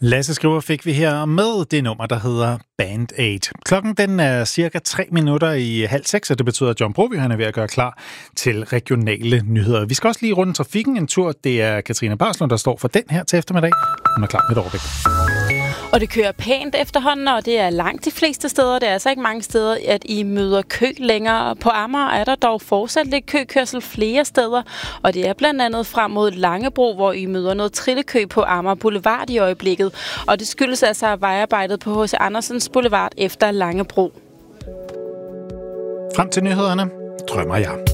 Lasse Skriver fik vi her med det nummer, der hedder Band Aid. Klokken den er cirka 3 minutter i 5:30, og det betyder, at John Broby han er ved at gøre klar til regionale nyheder. Vi skal også lige runde trafikken en tur. Det er Katrine Barslund, der står for den her til eftermiddag. Hun er klar med et overblik. Og det kører pænt efterhånden, og det er langt de fleste steder. Det er altså ikke mange steder, at I møder kø længere. På Amager er der dog fortsat lidt køkørsel flere steder, og det er blandt andet frem mod Langebro, hvor I møder noget trillekø på Amager Boulevard i øjeblikket. Og det skyldes altså vejarbejdet på H.C. Andersens Boulevard efter Langebro. Frem til nyhederne drømmer jeg.